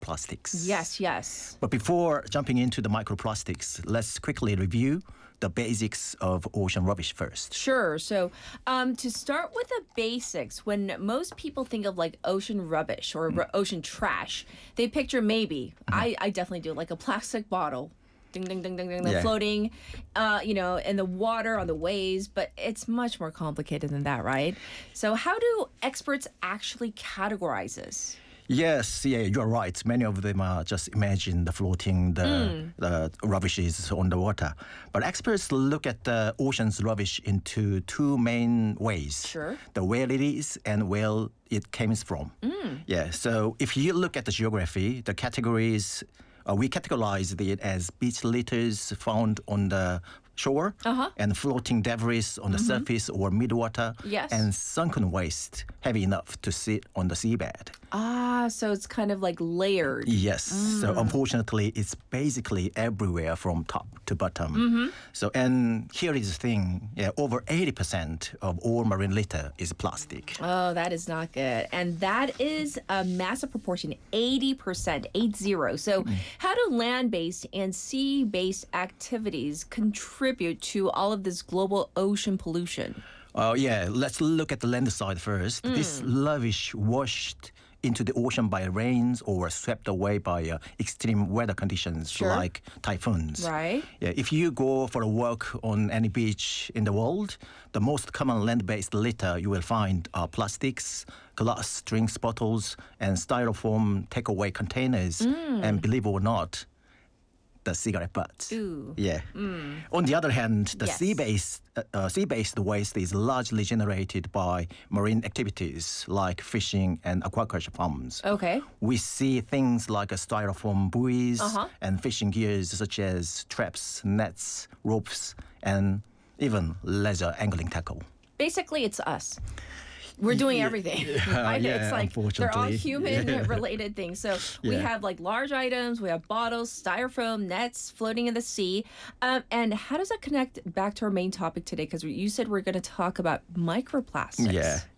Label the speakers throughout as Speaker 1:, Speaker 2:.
Speaker 1: microplastics.
Speaker 2: Yes, yes.
Speaker 1: But before jumping into the microplastics, let's quickly review the basics of ocean rubbish first.
Speaker 2: Sure. So, to start with the basics, when most people think of like ocean rubbish or ocean trash, they picture maybe, I definitely do, like a plastic bottle. Ding, ding, ding, ding, ding,
Speaker 1: Yeah.
Speaker 2: floating, in the water, on the waves. But it's much more complicated than that, right? So, how do experts actually categorize this?
Speaker 1: Yes, yeah, you're right. Many of them are just imagine the floating, the rubbishes on the water. But experts look at the ocean's rubbish into two main ways.
Speaker 2: Sure.
Speaker 1: The where it is and where it came from. Yeah, so if you look at the geography, the categories, we categorize it as beach litters found on the shore and floating debris on the surface or midwater
Speaker 2: Yes.
Speaker 1: and sunken waste heavy enough to sit on the seabed.
Speaker 2: Ah, so it's kind of like layered.
Speaker 1: Yes. So unfortunately, it's basically everywhere from top to bottom. So, and here is the thing. Yeah, over 80% of all marine litter is plastic.
Speaker 2: Oh, that is not good. And that is a massive proportion, 80%, 80. So how do land-based and sea-based activities contribute to all of this global ocean pollution?
Speaker 1: Yeah, let's look at the land side first. This rubbish washed into the ocean by rains or swept away by extreme weather conditions like typhoons.
Speaker 2: Right.
Speaker 1: Yeah, if you go for a walk on any beach in the world, the most common land-based litter you will find are plastics, glass drinks bottles, and styrofoam takeaway containers. And believe it or not, the cigarette butts.
Speaker 2: Ooh.
Speaker 1: Yeah. On the other hand, the
Speaker 2: Yes.
Speaker 1: sea-based waste is largely generated by marine activities like fishing and aquaculture farms.
Speaker 2: Okay.
Speaker 1: We see things like a styrofoam buoys and fishing gears such as traps, nets, ropes, and even laser angling tackle.
Speaker 2: Basically, it's us. We're doing everything. Right?
Speaker 1: yeah,
Speaker 2: It's like they're all
Speaker 1: unfortunately.
Speaker 2: human-related things. So we
Speaker 1: Yeah.
Speaker 2: have like large items, we have bottles, styrofoam, nets floating in the sea. And how does that connect back to our main topic today? Because you said we're going to talk about microplastics.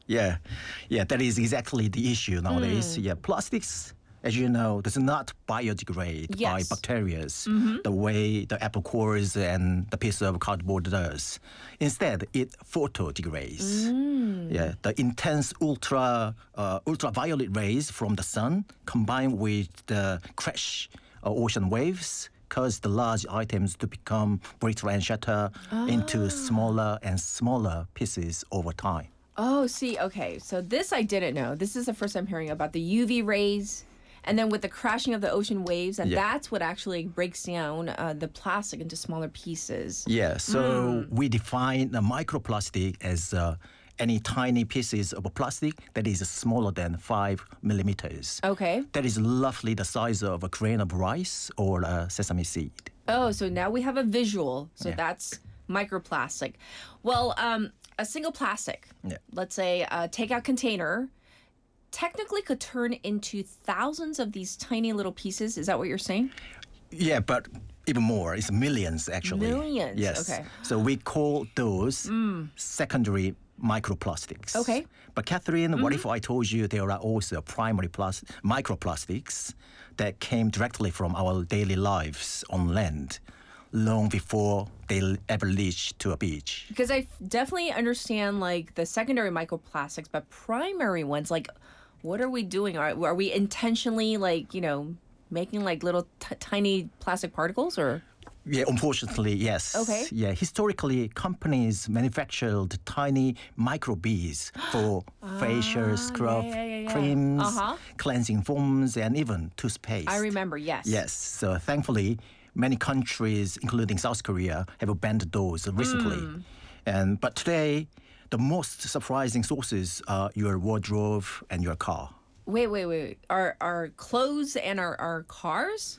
Speaker 1: Yeah. That is exactly the issue nowadays. Yeah, plastics, as you know, does not biodegrade by
Speaker 2: Yes.
Speaker 1: bacteria the way the apple cores and the piece of cardboard does. Instead, it photodegrades. Yeah, the intense ultraviolet rays from the sun combined with the crash ocean waves cause the large items to become brittle and shatter into smaller and smaller pieces over time.
Speaker 2: Oh, see, okay. So this I didn't know. This is the first time hearing about the UV rays. And then with the crashing of the ocean waves, and that's what actually breaks down the plastic into smaller pieces.
Speaker 1: Yeah, so we define the microplastic as any tiny pieces of a plastic that is smaller than 5 millimeters.
Speaker 2: Okay.
Speaker 1: That is roughly the size of a grain of rice or a sesame seed.
Speaker 2: Oh, so now we have a visual. So
Speaker 1: Yeah.
Speaker 2: that's microplastic. Well, a single plastic, let's say a takeout container, technically could turn into thousands of these tiny little pieces. Is that what you're saying?
Speaker 1: Yeah, but even more, it's millions actually.
Speaker 2: Millions,
Speaker 1: Yes.
Speaker 2: okay.
Speaker 1: So we call those secondary microplastics.
Speaker 2: Okay.
Speaker 1: But Catherine, what if I told you there are also primary microplastics that came directly from our daily lives on land long before they ever reach to a beach?
Speaker 2: Because I definitely understand like the secondary microplastics, but primary ones, like what are we doing? Are we intentionally like, making like little tiny plastic particles or?
Speaker 1: Yeah, unfortunately, yes.
Speaker 2: Okay.
Speaker 1: Yeah, historically, companies manufactured tiny micro beads for facial scrub
Speaker 2: yeah.
Speaker 1: creams, cleansing foams, and even toothpaste.
Speaker 2: I remember, yes.
Speaker 1: Yes. So thankfully, many countries, including South Korea, have banned those recently. But today, the most surprising sources are your wardrobe and your car.
Speaker 2: Wait. Our clothes and our cars?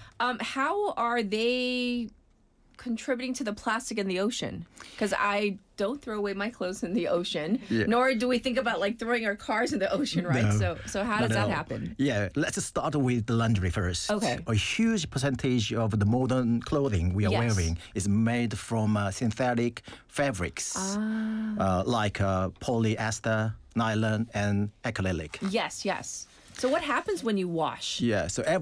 Speaker 2: How are they contributing to the plastic in the ocean? Because I don't throw away my clothes in the ocean, nor do we think about like throwing our cars in the ocean, right?
Speaker 1: No.
Speaker 2: So how does that happen?
Speaker 1: Yeah, let's start with the laundry first.
Speaker 2: Okay.
Speaker 1: A huge percentage of the modern clothing we are
Speaker 2: Yes.
Speaker 1: wearing is made from synthetic fabrics like polyester, nylon, and acrylic.
Speaker 2: Yes. So what happens when you wash?
Speaker 1: Yeah, so